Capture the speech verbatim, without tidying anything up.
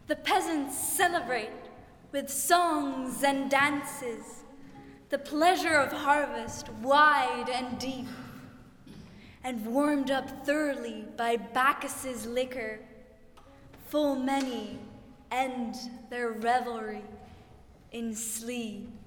The peasants celebrate with songs and dances the pleasure of harvest wide and deep, and warmed up thoroughly by Bacchus's liquor, full many end their revelry in sleep.